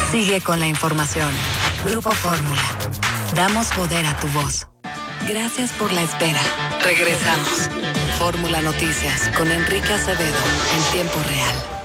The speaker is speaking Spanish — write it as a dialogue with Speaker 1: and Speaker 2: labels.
Speaker 1: Sigue con la información. Grupo Fórmula. Damos poder a tu voz. Gracias por la espera. Regresamos. Fórmula Noticias con Enrique Acevedo en tiempo real.